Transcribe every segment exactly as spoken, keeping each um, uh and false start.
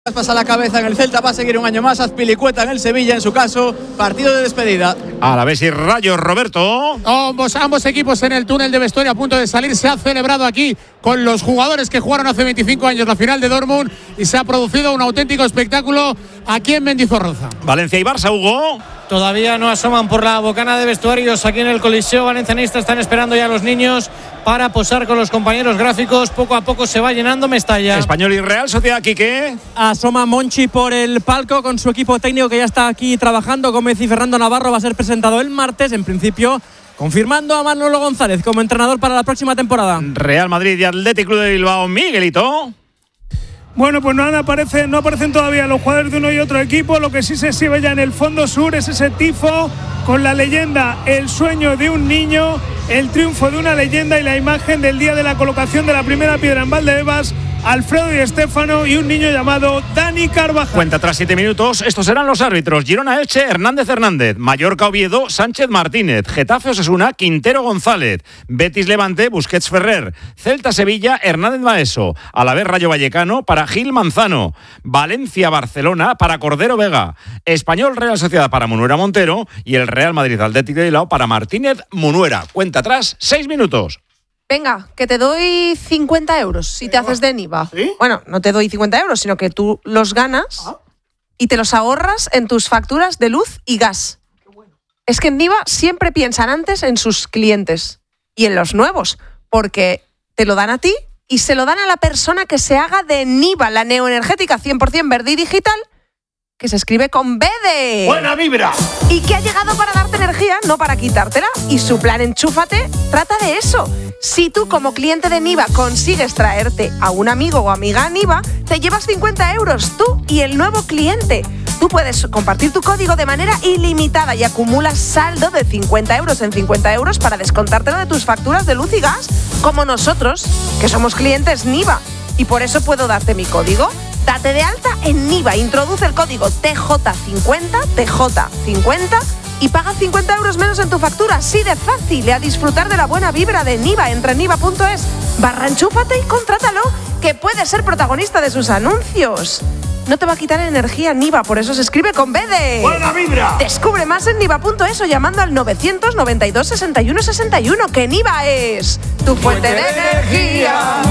Pasa la cabeza en el Celta, va a seguir un año más. Azpilicueta en el Sevilla, en su caso, partido de despedida. A la vez y Rayo, Roberto. Ambos, ambos equipos en el túnel de vestuario a punto de salir. Se ha celebrado aquí con los jugadores que jugaron hace veinticinco años la final de Dortmund y se ha producido un auténtico espectáculo aquí en Mendizorroza. Valencia y Barça, Hugo. Todavía no asoman por la bocana de vestuarios aquí en el Coliseo Valencianista. Están esperando ya los niños para posar con los compañeros gráficos. Poco a poco se va llenando Mestalla. Español y Real Sociedad, Quique. Asoma Monchi por el palco con su equipo técnico que ya está aquí trabajando. Gómez y Fernando Navarro va a ser presentado el martes, en principio confirmando a Manolo González como entrenador para la próxima temporada. Real Madrid y Athletic Club de Bilbao, Miguelito. Bueno, pues no aparecen, no aparecen todavía los jugadores de uno y otro equipo. Lo que sí se exhibe ya en el fondo sur es ese tifo con la leyenda El sueño de un niño, el triunfo de una leyenda y la imagen del día de la colocación de la primera piedra en Valdebebas, Alfredo y Estéfano y un niño llamado Dani Carvajal. Cuenta tras siete minutos. Estos serán los árbitros: Girona Elche, Hernández Hernández; Mallorca Oviedo, Sánchez Martínez; Getafe Osasuna, Quintero González; Betis Levante, Busquets Ferrer; Celta Sevilla, Hernández Maeso; Alavés Rayo Vallecano para Gil Manzano; Valencia Barcelona para Cordero Vega; Español Real Sociedad para Munuera Montero; y el Real Madrid Athletic de Bilbao para Martínez Munuera. Cuenta atrás, seis minutos. Venga, que te doy cincuenta euros si te haces de Niva. ¿Sí? Bueno, no te doy cincuenta euros, sino que tú los ganas ah. y te los ahorras en tus facturas de luz y gas. Qué bueno. Es que en Niva siempre piensan antes en sus clientes y en los nuevos, porque te lo dan a ti y se lo dan a la persona que se haga de Niva, la neoenergética cien por ciento verde y digital, que se escribe con B de... ¡Buena vibra! Y que ha llegado para darte energía, no para quitártela. Y su plan Enchúfate trata de eso. Si tú como cliente de Niva consigues traerte a un amigo o amiga a Niva, te llevas cincuenta euros tú y el nuevo cliente. Tú puedes compartir tu código de manera ilimitada y acumulas saldo de cincuenta euros en cincuenta euros para descontártelo de tus facturas de luz y gas, como nosotros, que somos clientes Niva. Y por eso puedo darte mi código. Date de alta en Niva, introduce el código T J cincuenta, T J cincuenta y paga cincuenta euros menos en tu factura. Así de fácil, y a disfrutar de la buena vibra de Niva. Entra en niva punto es barra enchúfate y contrátalo, que puedes ser protagonista de sus anuncios. No te va a quitar energía Niva, por eso se escribe con B de... ¡Buena vibra! Descubre más en niva punto es o llamando al novecientos noventa y dos sesenta y uno sesenta y uno, que Niva es tu fuente de energía.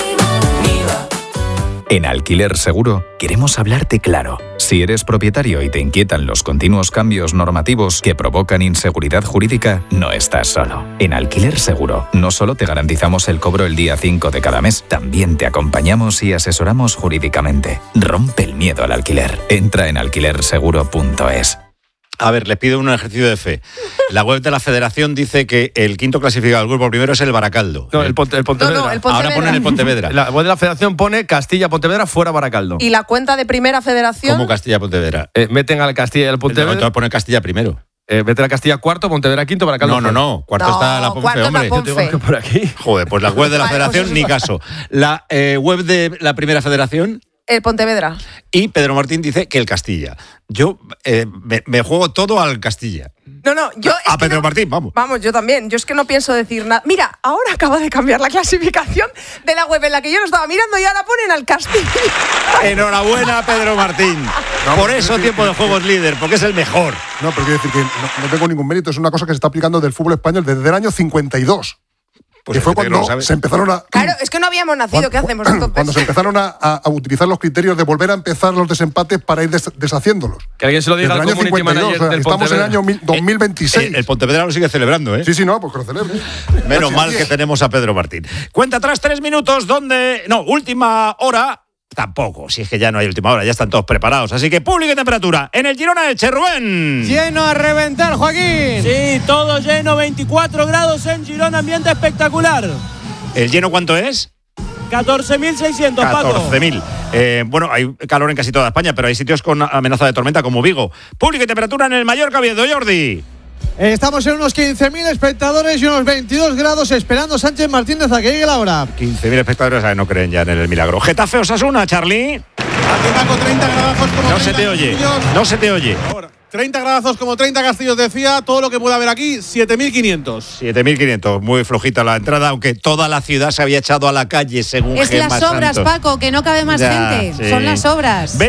En Alquiler Seguro queremos hablarte claro. Si eres propietario y te inquietan los continuos cambios normativos que provocan inseguridad jurídica, no estás solo. En Alquiler Seguro no solo te garantizamos el cobro el día cinco de cada mes, también te acompañamos y asesoramos jurídicamente. Rompe el miedo al alquiler. Entra en alquiler seguro punto es. A ver, les pido un ejercicio de fe. La web de la Federación dice que el quinto clasificado del grupo primero es el Baracaldo. No, el, Ponte, el Pontevedra. No, no, el Pontevedra. Ahora ponen el Pontevedra. La web de la Federación pone Castilla-Pontevedra fuera Baracaldo. ¿Y la cuenta de Primera Federación? ¿Cómo Castilla-Pontevedra? Eh, meten al Castilla y al Pontevedra. Entonces pone Castilla primero. Eh, meten a Castilla cuarto, Pontevedra quinto, Baracaldo. No, no, no. Cuarto no, está la Ponfe, cuarto hombre. está Ponfe. Yo tengo que por aquí. Joder, pues la web de la Vale, Federación, pues ni eso. caso. La eh, web de la Primera Federación... El Pontevedra. Y Pedro Martín dice que el Castilla. Yo eh, me, me juego todo al Castilla. No, no, yo... A es que Pedro no, Martín, vamos. Vamos, yo también. Yo es que no pienso decir nada. Mira, ahora acaba de cambiar la clasificación de la web en la que yo lo estaba mirando y ahora ponen al Castilla. Enhorabuena, Pedro Martín. No, Por pero eso es tiempo que- de juegos líder, porque es el mejor. No, pero quiero decir que no, no tengo ningún mérito. Es una cosa que se está aplicando del fútbol español desde el año cincuenta y dos. Pues que fue hay gente que no cuando lo sabe. se empezaron a... Claro, es que no habíamos nacido. ¿Qué hacemos entonces? Cuando se empezaron a, a- a utilizar los criterios de volver a empezar los desempates para ir des- deshaciéndolos. Que alguien se lo diga Desde al el año community cincuenta y dos, manager o sea, del estamos en el Pontevedra. año mil- dos mil veintiséis. El, el Pontevedra lo sigue celebrando, ¿eh? Sí, sí, no, pues que lo celebre. Menos Sí, mal sí. que tenemos a Pedro Martín. Cuenta atrás tres minutos donde... No, última hora... Tampoco, si es que ya no hay última hora, ya están todos preparados. Así que público y temperatura en el Girona Elche, Rubén. Lleno a reventar, Joaquín. Sí, todo lleno, veinticuatro grados en Girona, ambiente espectacular. ¿El lleno cuánto es? catorce mil seiscientos, Paco. catorce mil. Eh, bueno, hay calor en casi toda España, pero hay sitios con amenaza de tormenta como Vigo. Público y temperatura en el Mallorca, Oviedo, Jordi. Estamos en unos quince mil espectadores y unos veintidós grados esperando Sánchez Martínez a que llegue la hora. quince mil espectadores, a ver, no creen ya en el milagro. Getafe Osasuna, Charlie. Aquí Paco, treinta grados como No se te oye, no se te oye. Ahora. treinta gradazos, como treinta castillos decía, todo lo que pueda haber aquí, siete mil quinientos. siete mil quinientos, muy flojita la entrada, aunque toda la ciudad se había echado a la calle según Es Gemma las obras, Santos. Paco, que no cabe más Ya, gente. sí. Son las obras.